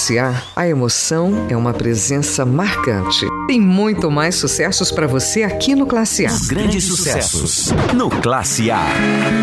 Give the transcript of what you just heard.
Classe A emoção é uma presença marcante. Tem muito mais sucessos para você aqui no Classe A. Grandes sucessos no Classe A.